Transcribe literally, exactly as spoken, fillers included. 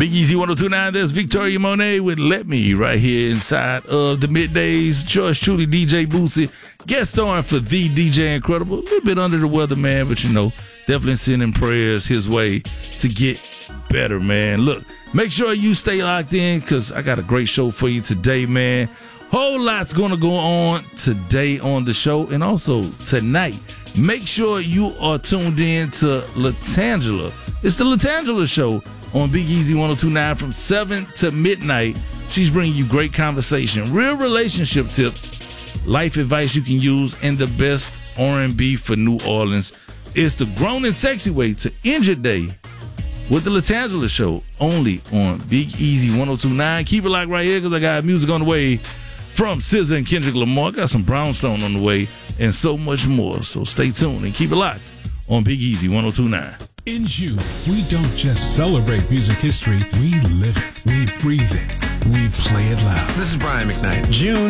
Big Easy one oh two point nine, there's Victoria Monet with Let Me right here inside of the middays. George truly, D J Boosie, guest starring for the D J Incredible. A little bit under the weather, man, but you know, definitely sending prayers his way to get better, man. Look, make sure you stay locked in because I got a great show for you today, man. Whole lot's going to go on today on the show and also tonight. Make sure you are tuned in to Latangela. It's the Latangela Show on Big Easy one oh two point nine from seven to midnight. She's bringing you great conversation, real relationship tips, life advice you can use, and the best R and B for New Orleans. It's the grown and sexy way to end your day with the Latangela Show only on Big Easy one oh two point nine. Keep it locked right here because I got music on the way from S Z A and Kendrick Lamar. Got some Brownstone on the way and so much more. So stay tuned and keep it locked on Big Easy one oh two point nine. In June, we don't just celebrate music history, we live it, we breathe it, we play it loud. This is Brian McKnight. June